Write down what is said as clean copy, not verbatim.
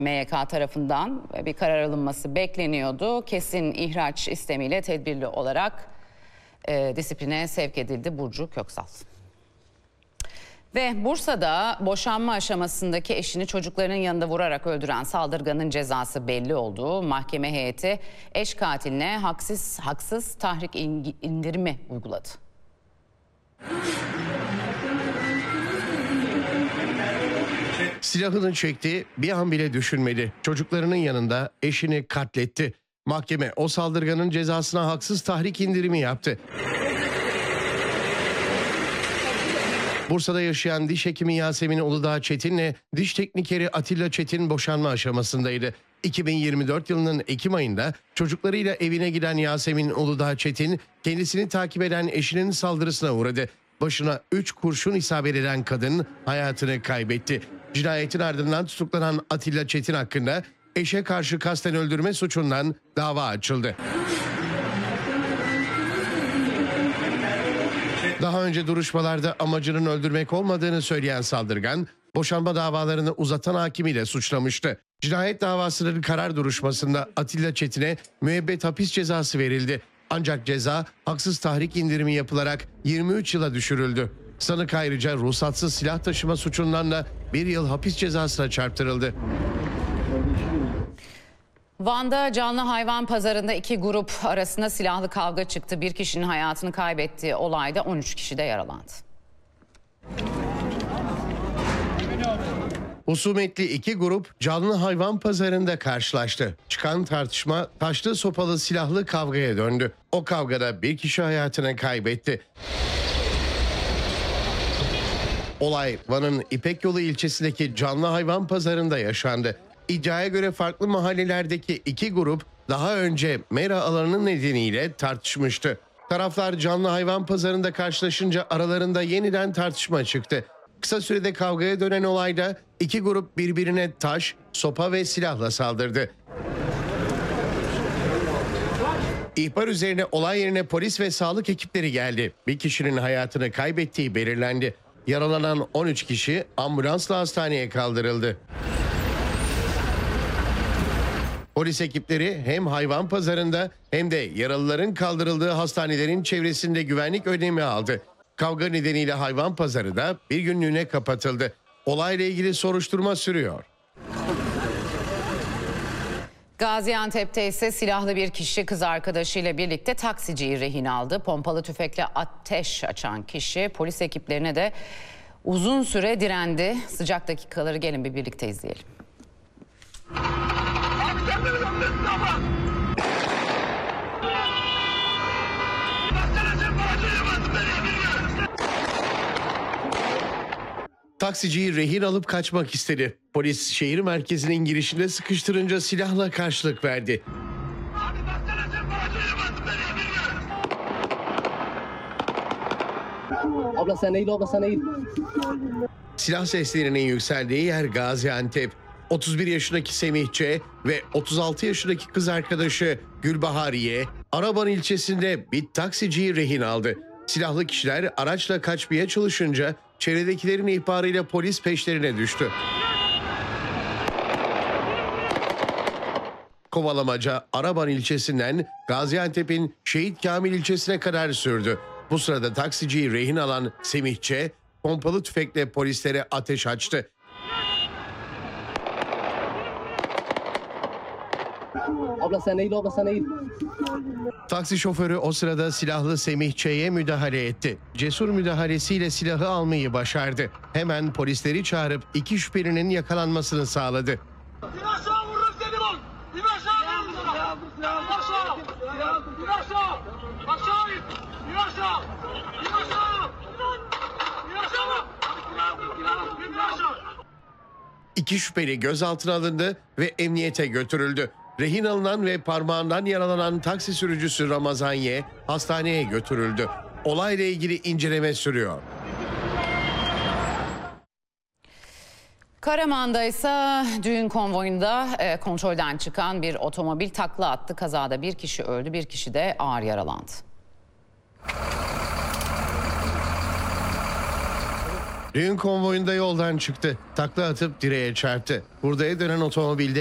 MYK tarafından bir karar alınması bekleniyordu. Kesin ihraç istemiyle tedbirli olarak disipline sevk edildi Burcu Köksal. Ve Bursa'da boşanma aşamasındaki eşini çocuklarının yanında vurarak öldüren saldırganın cezası belli oldu. Mahkeme heyeti eş katiline haksız tahrik indirimi uyguladı. Silahını çekti, bir an bile düşünmedi. Çocuklarının yanında eşini katletti. Mahkeme o saldırganın cezasına haksız tahrik indirimi yaptı. Bursa'da yaşayan diş hekimi Yasemin Uludağ Çetin'le diş teknikeri Atilla Çetin boşanma aşamasındaydı. 2024 yılının Ekim ayında çocuklarıyla evine giden Yasemin Uludağ Çetin kendisini takip eden eşinin saldırısına uğradı. Başına 3 kurşun isabet eden kadın hayatını kaybetti. Cinayetin ardından tutuklanan Atilla Çetin hakkında eşe karşı kasten öldürme suçundan dava açıldı. Daha önce duruşmalarda amacının öldürmek olmadığını söyleyen saldırgan, boşanma davalarını uzatan hakimiyle suçlamıştı. Cinayet davasının karar duruşmasında Atilla Çetin'e müebbet hapis cezası verildi. Ancak ceza haksız tahrik indirimi yapılarak 23 yıla düşürüldü. Sanık ayrıca ruhsatsız silah taşıma suçundan da 1 yıl hapis cezasına çarptırıldı. Van'da canlı hayvan pazarında 2 grup arasında silahlı kavga çıktı. Bir kişinin hayatını kaybettiği olayda 13 kişi de yaralandı. Husumetli 2 grup canlı hayvan pazarında karşılaştı. Çıkan tartışma taşlı sopalı silahlı kavgaya döndü. O kavgada bir kişi hayatını kaybetti. Olay Van'ın İpek Yolu ilçesindeki canlı hayvan pazarında yaşandı. İddiaya göre farklı mahallelerdeki 2 grup daha önce mera alanı nedeniyle tartışmıştı. Taraflar canlı hayvan pazarında karşılaşınca aralarında yeniden tartışma çıktı. Kısa sürede kavgaya dönen olayda 2 grup birbirine taş, sopa ve silahla saldırdı. İhbar üzerine olay yerine polis ve sağlık ekipleri geldi. Bir kişinin hayatını kaybettiği belirlendi. Yaralanan 13 kişi ambulansla hastaneye kaldırıldı. Polis ekipleri hem hayvan pazarında hem de yaralıların kaldırıldığı hastanelerin çevresinde güvenlik önlemi aldı. Kavga nedeniyle hayvan pazarı da bir günlüğüne kapatıldı. Olayla ilgili soruşturma sürüyor. Gaziantep'te ise silahlı bir kişi kız arkadaşıyla birlikte taksiciyi rehin aldı. Pompalı tüfekle ateş açan kişi polis ekiplerine de uzun süre direndi. Sıcak dakikaları gelin bir birlikte izleyelim. Taksiciyi rehin alıp kaçmak istedi. Polis şehir merkezinin girişinde sıkıştırınca silahla karşılık verdi. Abla sen eğil, abla sen eğil. Silah seslerinin yükseldiği yer Gaziantep. 31 yaşındaki Semih Ç. ve 36 yaşındaki kız arkadaşı Gülbahariye, Araban ilçesinde bir taksiciyi rehin aldı. Silahlı kişiler araçla kaçmaya çalışınca çevredekilerin ihbarıyla polis peşlerine düştü. Kovalamaca Araban ilçesinden Gaziantep'in Şehit Kamil ilçesine kadar sürdü. Bu sırada taksiciyi rehin alan Semih Ç. pompalı tüfekle polislere ateş açtı. Abla sen eğil, abla sen eğil. Taksi şoförü o sırada silahlı Semih Ç'ye müdahale etti. Cesur müdahalesiyle silahı almayı başardı. Hemen polisleri çağırıp 2 şüphelinin yakalanmasını sağladı. İn aşağı vururum seni bak. İn aşağı vururum sana. İn aşağı. İn aşağı. Aşağı in. İn aşağı. İn aşağı. İn aşağı. İn aşağı. 2 şüpheli gözaltına alındı ve emniyete götürüldü. Rehin alınan ve parmağından yaralanan taksi sürücüsü Ramazan Y. hastaneye götürüldü. Olayla ilgili inceleme sürüyor. Karaman'da ise düğün konvoyunda kontrolden çıkan bir otomobil takla attı. Kazada bir kişi öldü, bir kişi de ağır yaralandı. Düğün konvoyunda yoldan çıktı. Takla atıp direğe çarptı. Hurdaya dönen otomobilde